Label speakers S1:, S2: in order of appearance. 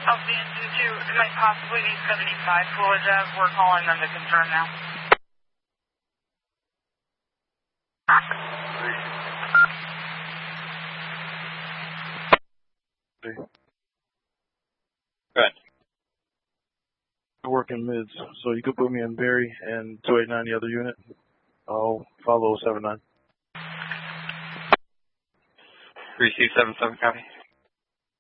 S1: LCN 22, it might possibly be 75 fluid. We're calling them to confirm now.
S2: Good.
S3: I work in mids, so you could put me in Barry and 289 the other unit. I'll follow 79.
S2: 3277, copy.